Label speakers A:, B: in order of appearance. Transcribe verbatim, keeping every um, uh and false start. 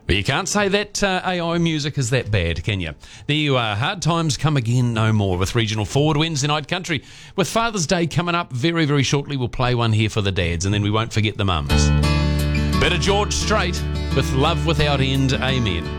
A: But you can't say that uh, A I music is that bad, can you? There you are. Hard times come again no more with Regional Forward Wednesday Night Country. With Father's Day coming up very, very shortly, we'll play one here for the dads, and then we won't forget the mums. Bit of George Strait with Love Without End, amen.